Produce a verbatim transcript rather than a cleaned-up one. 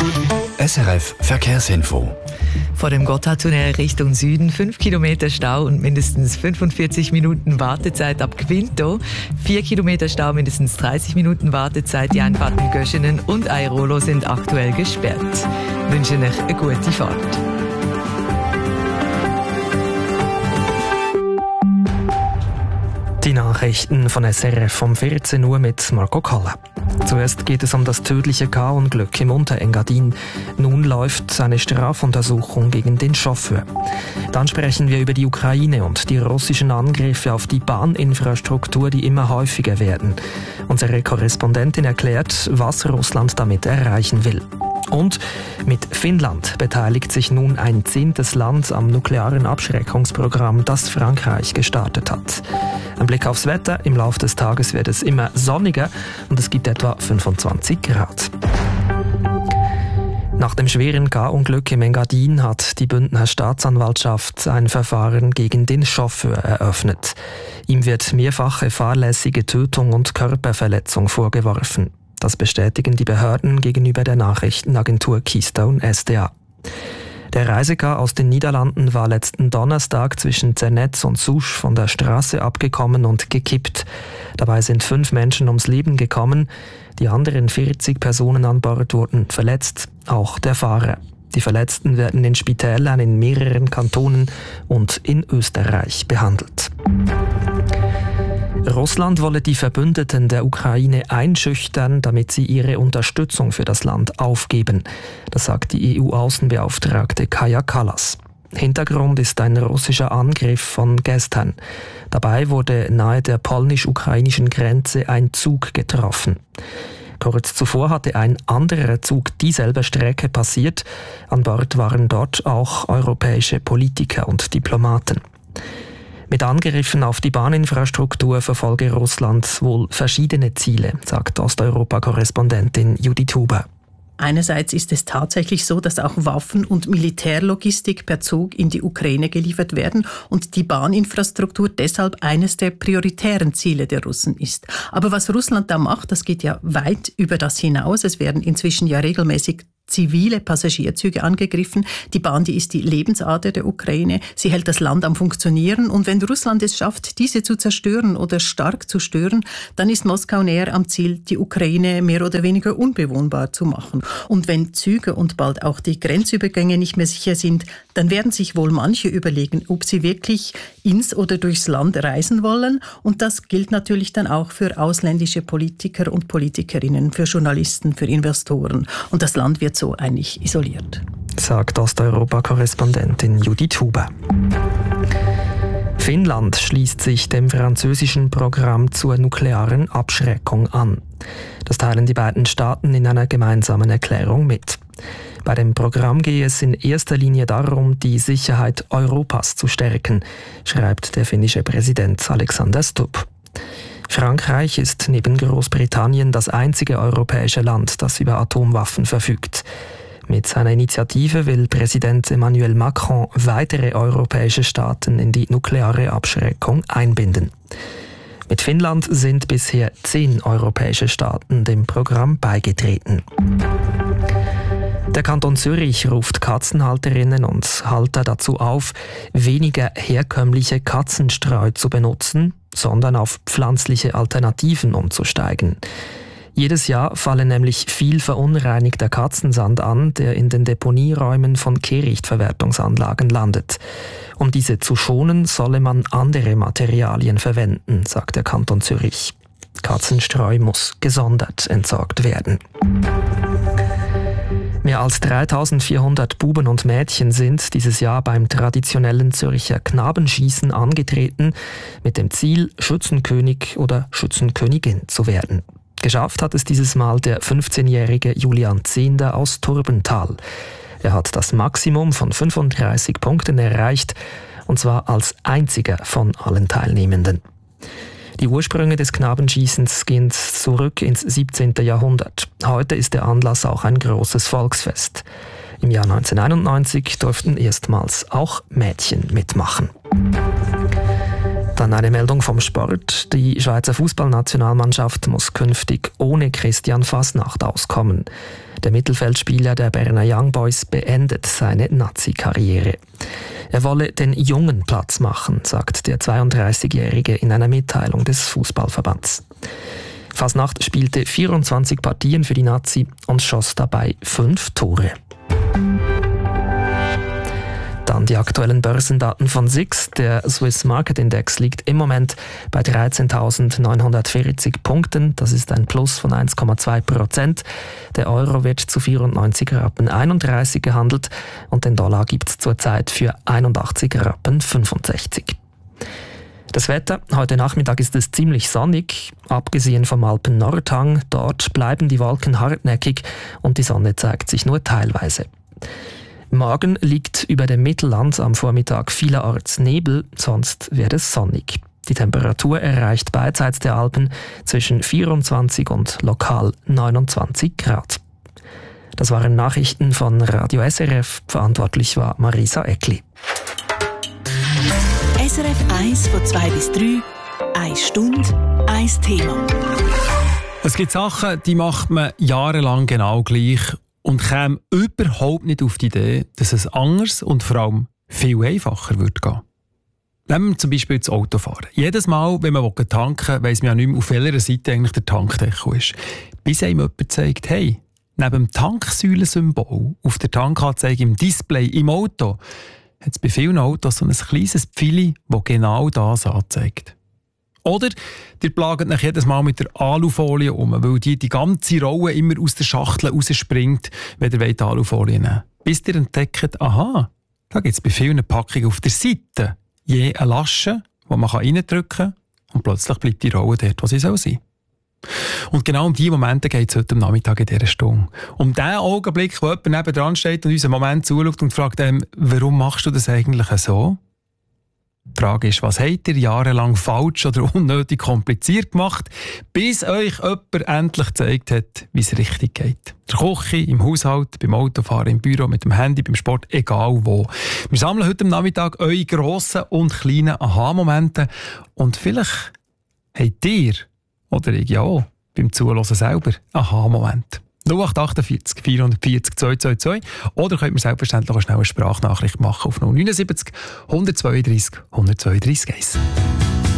S R F Verkehrsinfo. Vor dem Gotthardtunnel Richtung Süden fünf Kilometer Stau und mindestens fünfundvierzig Minuten Wartezeit ab Quinto. vier Kilometer Stau, mindestens dreißig Minuten Wartezeit. Die Einfahrten Göschenen und Airolo sind aktuell gesperrt. Ich wünsche euch eine gute Fahrt. Die Nachrichten von S R F um vierzehn Uhr mit Marco Kalle. Zuerst geht es um das tödliche K-Unglück im Unterengadin. Nun läuft eine Strafuntersuchung gegen den Chauffeur. Dann sprechen wir über die Ukraine und die russischen Angriffe auf die Bahninfrastruktur, die immer häufiger werden. Unsere Korrespondentin erklärt, was Russland damit erreichen will. Und mit Finnland beteiligt sich nun ein zehntes Land am nuklearen Abschreckungsprogramm, das Frankreich gestartet hat. Ein Blick aufs Wetter. Im Laufe des Tages wird es immer sonniger und es gibt etwa fünfundzwanzig Grad. Nach dem schweren K-Unglück im Engadin hat die Bündner Staatsanwaltschaft ein Verfahren gegen den Chauffeur eröffnet. Ihm wird mehrfache fahrlässige Tötung und Körperverletzung vorgeworfen. Das bestätigen die Behörden gegenüber der Nachrichtenagentur Keystone S D A. Der Reisecar aus den Niederlanden war letzten Donnerstag zwischen Zernetz und Souche von der Straße abgekommen und gekippt. Dabei sind fünf Menschen ums Leben gekommen. Die anderen vierzig Personen an Bord wurden verletzt, auch der Fahrer. Die Verletzten werden in Spitälern in mehreren Kantonen und in Österreich behandelt. Russland wolle die Verbündeten der Ukraine einschüchtern, damit sie ihre Unterstützung für das Land aufgeben. Das sagt die E U-Außenbeauftragte Kaja Kallas. Hintergrund ist ein russischer Angriff von gestern. Dabei wurde nahe der polnisch-ukrainischen Grenze ein Zug getroffen. Kurz zuvor hatte ein anderer Zug dieselbe Strecke passiert. An Bord waren dort auch europäische Politiker und Diplomaten. Mit Angriffen auf die Bahninfrastruktur verfolge Russland wohl verschiedene Ziele, sagt Osteuropa-Korrespondentin Judith Huber. Einerseits ist es tatsächlich so, dass auch Waffen und Militärlogistik per Zug in die Ukraine geliefert werden und die Bahninfrastruktur deshalb eines der prioritären Ziele der Russen ist. Aber was Russland da macht, das geht ja weit über das hinaus. Es werden inzwischen ja regelmäßig zivile Passagierzüge angegriffen. Die Bahn, die ist die Lebensader der Ukraine. Sie hält das Land am Funktionieren. Und wenn Russland es schafft, diese zu zerstören oder stark zu stören, dann ist Moskau näher am Ziel, die Ukraine mehr oder weniger unbewohnbar zu machen. Und wenn Züge und bald auch die Grenzübergänge nicht mehr sicher sind, dann werden sich wohl manche überlegen, ob sie wirklich ins oder durchs Land reisen wollen. Und das gilt natürlich dann auch für ausländische Politiker und Politikerinnen, für Journalisten, für Investoren. Und das Land wird so eigentlich isoliert. Sagt Osteuropa-Korrespondentin Judith Huber. Finnland schließt sich dem französischen Programm zur nuklearen Abschreckung an. Das teilen die beiden Staaten in einer gemeinsamen Erklärung mit. Bei dem Programm gehe es in erster Linie darum, die Sicherheit Europas zu stärken, schreibt der finnische Präsident Alexander Stubb. Frankreich ist neben Großbritannien das einzige europäische Land, das über Atomwaffen verfügt. Mit seiner Initiative will Präsident Emmanuel Macron weitere europäische Staaten in die nukleare Abschreckung einbinden. Mit Finnland sind bisher zehn europäische Staaten dem Programm beigetreten. Der Kanton Zürich ruft Katzenhalterinnen und Halter dazu auf, weniger herkömmliche Katzenstreu zu benutzen, sondern auf pflanzliche Alternativen umzusteigen. Jedes Jahr falle nämlich viel verunreinigter Katzensand an, der in den Deponieräumen von Kehrichtverwertungsanlagen landet. Um diese zu schonen, solle man andere Materialien verwenden, sagt der Kanton Zürich. Katzenstreu muss gesondert entsorgt werden. Mehr als dreitausendvierhundert Buben und Mädchen sind dieses Jahr beim traditionellen Zürcher Knabenschießen angetreten, mit dem Ziel, Schützenkönig oder Schützenkönigin zu werden. Geschafft hat es dieses Mal der fünfzehnjährige Julian Zehnder aus Turbental. Er hat das Maximum von fünfunddreißig Punkten erreicht, und zwar als einziger von allen Teilnehmenden. Die Ursprünge des Knabenschießens gehen zurück ins siebzehnten Jahrhundert. Heute ist der Anlass auch ein großes Volksfest. Im Jahr neunzehnhunderteinundneunzig durften erstmals auch Mädchen mitmachen. Dann Dann eine Meldung vom Sport. Die Schweizer Fußballnationalmannschaft muss künftig ohne Christian Fasnacht auskommen. Der Mittelfeldspieler der Berner Young Boys beendet seine Nazi-Karriere. Er wolle den Jungen Platz machen, sagt der zweiunddreißigjährige in einer Mitteilung des Fußballverbands. Fasnacht spielte vierundzwanzig Partien für die Nazi und schoss dabei fünf Tore. Dann die aktuellen Börsendaten von S I X. Der Swiss Market Index liegt im Moment bei dreizehntausendneunhundertvierzig Punkten. Das ist ein Plus von eins Komma zwei Prozent. Der Euro wird zu vierundneunzig Rappen einunddreißig gehandelt und den Dollar gibt es zurzeit für einundachtzig Rappen fünfundsechzig. Das Wetter, heute Nachmittag ist es ziemlich sonnig, abgesehen vom Alpen-Nordhang. Dort bleiben die Wolken hartnäckig und die Sonne zeigt sich nur teilweise. Morgen liegt über dem Mittelland am Vormittag vielerorts Nebel, sonst wird es sonnig. Die Temperatur erreicht beidseits der Alpen zwischen vierundzwanzig und lokal neunundzwanzig Grad. Das waren Nachrichten von Radio S R F, verantwortlich war Marisa Eckli. S R F eins von zwei bis drei, eine Stunde, ein Thema. Es gibt Sachen, die macht man jahrelang genau gleich und käme überhaupt nicht auf die Idee, dass es anders und vor allem viel einfacher würde gehen. Nehmen wir zum Beispiel das Autofahren. Jedes Mal, wenn man tanken will, weiss man ja nicht mehr, auf welcher Seite eigentlich der Tankdeckel ist. Bis einem jemand zeigt, hey, neben dem Tanksäulensymbol auf der Tankanzeige im Display im Auto hat es bei vielen Autos so ein kleines Pfeili, das genau das anzeigt. Oder ihr plagt euch jedes Mal mit der Alufolie um, weil die, die ganze Rolle immer aus der Schachtel rausspringt, wenn ihr die Alufolie nehmen wollt. Bis ihr entdeckt, aha, da gibt es bei vielen Packungen auf der Seite je eine Lasche, die man reindrücken kann und plötzlich bleibt die Rolle dort, wo sie sein soll. Und genau um diese Momente geht es heute am Nachmittag in dieser Stunde. Um den Augenblick, wo jemand nebendran steht und uns einen Moment zuschaut und fragt, ähm, warum machst du das eigentlich so? Die Frage ist, was habt ihr jahrelang falsch oder unnötig kompliziert gemacht, bis euch jemand endlich gezeigt hat, wie es richtig geht. In der Küche, im Haushalt, beim Autofahren, im Büro, mit dem Handy, beim Sport, egal wo. Wir sammeln heute am Nachmittag eure grossen und kleinen Aha-Momente und vielleicht habt ihr, oder ich ja auch, beim Zuhören selber, Aha-Moment. null acht achtundvierzig vierhundertvierzig zweihundertzweiundzwanzig oder könnt ihr selbstverständlich auch schnell eine Sprachnachricht machen auf null neunundsiebzig hundertzweiunddreißig hundertzweiunddreißig eins.